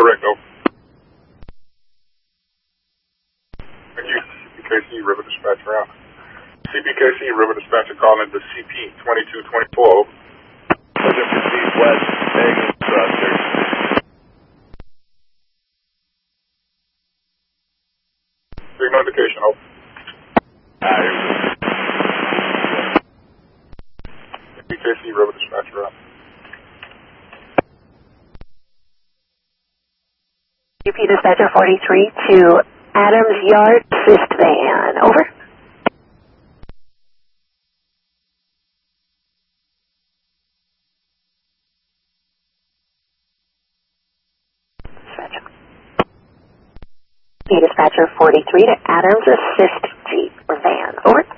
correct, over. Thank you, CBKC River Dispatcher out. CBKC River Dispatcher calling to CP 2224. Subject proceed west, negative, Signal indication, over. CBKC River Dispatcher out. UP Dispatcher 43 to Adams Yard, assist van, over. Dispatcher 43 to Adams, assist jeep or van, over.